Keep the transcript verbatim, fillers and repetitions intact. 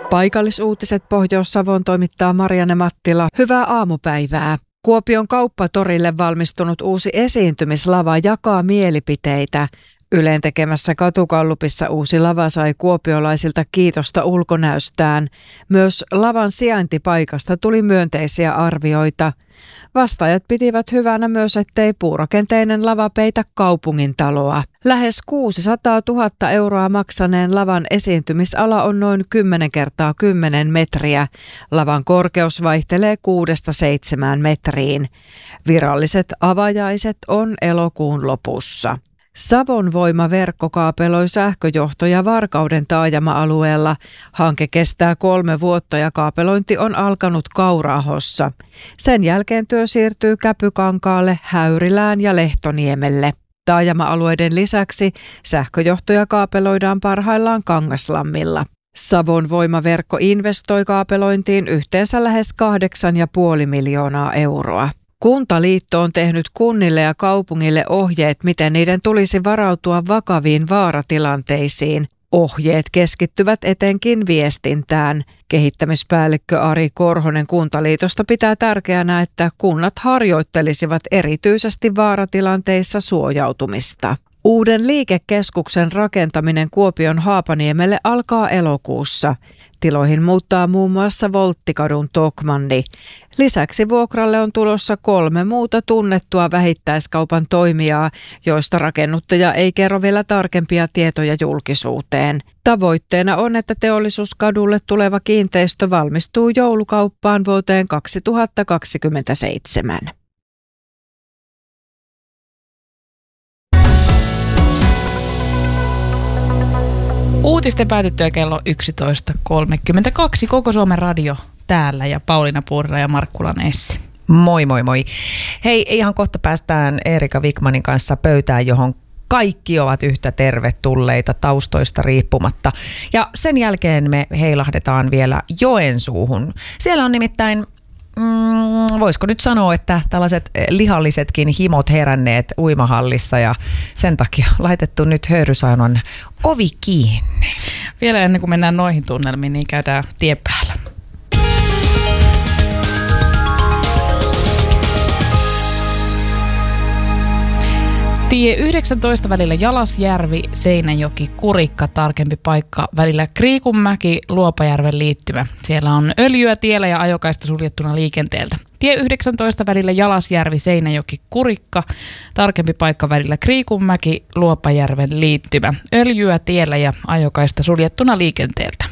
Paikallisuutiset Pohjois-Savon toimittaa Marianne Mattila. Hyvää aamupäivää. Kuopion kauppatorille valmistunut uusi esiintymislava jakaa mielipiteitä. Ylen tekemässä katugallupissa uusi lava sai kuopiolaisilta kiitosta ulkonäöstään. Myös lavan sijaintipaikasta tuli myönteisiä arvioita. Vastaajat pitivät hyvänä myös, ettei puurakenteinen lava peitä kaupungin taloa. Lähes kuusisataatuhatta euroa maksaneen lavan esiintymisala on noin kymmenen kertaa kymmenen metriä. Lavan korkeus vaihtelee kuudesta seitsemään metriin. Viralliset avajaiset on elokuun lopussa. Savon Voima verkkokaapeloi sähköjohtoja Varkauden taajama-alueella. Hanke kestää kolme vuotta ja kaapelointi on alkanut Kauraahossa. Sen jälkeen työ siirtyy Käpykankaalle, Häyrilään ja Lehtoniemelle. Taajama-alueiden lisäksi sähköjohtoja kaapeloidaan parhaillaan Kangaslammilla. Savon Voima-verkko investoi kaapelointiin yhteensä lähes kahdeksan pilkku viisi miljoonaa euroa. Kuntaliitto on tehnyt kunnille ja kaupungille ohjeet, miten niiden tulisi varautua vakaviin vaaratilanteisiin. Ohjeet keskittyvät etenkin viestintään. Kehittämispäällikkö Ari Korhonen Kuntaliitosta pitää tärkeänä, että kunnat harjoittelisivat erityisesti vaaratilanteissa suojautumista. Uuden liikekeskuksen rakentaminen Kuopion Haapaniemelle alkaa elokuussa. Tiloihin muuttaa muun muassa Volttikadun Tokmanni. Lisäksi vuokralle on tulossa kolme muuta tunnettua vähittäiskaupan toimijaa, joista rakennuttaja ei kerro vielä tarkempia tietoja julkisuuteen. Tavoitteena on, että Teollisuuskadulle tuleva kiinteistö valmistuu joulukauppaan vuoteen kaksituhattakaksikymmentäseitsemän. Uutisten päätyttyä kello yksitoista kolmekymmentäkaksi. Koko Suomen radio täällä ja Pauliina Puurila ja Markkula Nessi. Moi moi moi. Hei, ihan kohta päästään Erika Wikmanin kanssa pöytään, johon kaikki ovat yhtä tervetulleita taustoista riippumatta. Ja sen jälkeen me heilahdetaan vielä Joensuuhun. Siellä on nimittäin, mm, voisiko nyt sanoa, että tällaiset lihallisetkin himot heränneet uimahallissa ja sen takia laitettu nyt höyrysaunan ovi kiinni. Vielä ennen kuin mennään noihin tunnelmiin, niin käydään tien päällä. Tie yhdeksäntoista välillä Jalasjärvi, Seinäjoki, Kurikka, tarkempi paikka välillä Kriikunmäki, Luopajärven liittymä. Siellä on öljyä tiellä ja ajokaista suljettuna liikenteeltä. Tie yhdeksäntoista välillä Jalasjärvi, Seinäjoki, Kurikka, tarkempi paikka välillä Kriikunmäki, Luopajärven liittymä. Öljyä tiellä ja ajokaista suljettuna liikenteeltä.